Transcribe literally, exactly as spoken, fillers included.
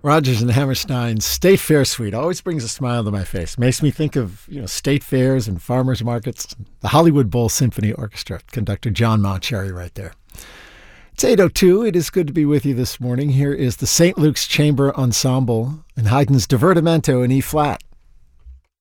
Rodgers and Hammerstein's State Fair Suite always brings a smile to my face. Makes me think of, you know, state fairs and farmers markets. The Hollywood Bowl Symphony Orchestra, conductor John Maucherry right there. It's eight oh two. It is good to be with you this morning. Here is the Saint Luke's Chamber Ensemble and Haydn's Divertimento in E-flat.